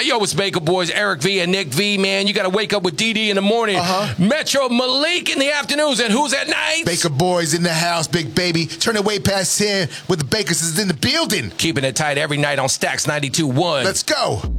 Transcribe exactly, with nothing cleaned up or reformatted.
Yo, it's Baker Boys, Eric V and Nick V, man. You got to wake up with D D in the morning. Uh-huh. Metro Malik in the afternoons, and who's at night? Baker Boys in the house, big baby. Turn it way past ten with the Bakers is in the building. Keeping it tight every night on Stacks ninety-two point one. Let's go.